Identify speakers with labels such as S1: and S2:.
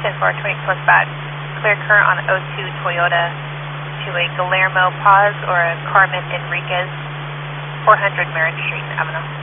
S1: 10-4, 20 plus bad. Clear current on 02 Toyota to a Guillermo Paz or a Carmen Enriquez, 400 Marin Street, Avenel.